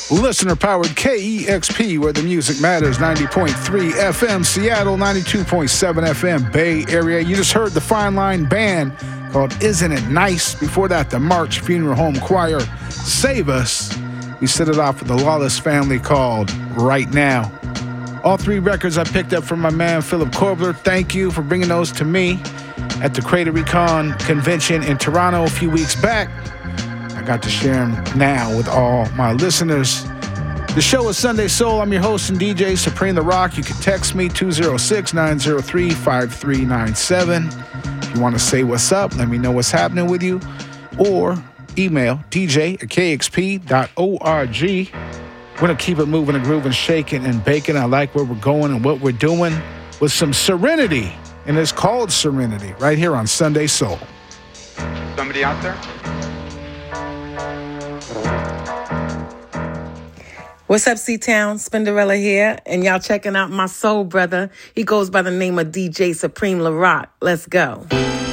Listener-powered KEXP, where the music matters, 90.3 FM, Seattle, 92.7 FM, Bay Area. You just heard the Fine Line Band called Isn't It Nice? Before that, the March Funeral Home Choir, Save Us. We set it off with the Lawless Family called Right Now. All three records I picked up from my man, Philip Corbler. Thank you for bringing those to me at the Crater Recon convention in Toronto a few weeks back. I got to share them now with all my listeners. The show is Sunday Soul. I'm your host and DJ, Supreme The Rock. You can text me, 206-903-5397. If you want to say what's up, let me know what's happening with you. Or email dj@kxp.org. We're going to keep it moving and grooving, shaking and baking. I like where we're going and what we're doing with some serenity. And it's called Serenity right here on Sunday Soul. Somebody out there? What's up, C-Town? Spinderella here, and y'all checking out my soul brother. He goes by the name of DJ Supreme LaRock. Let's go.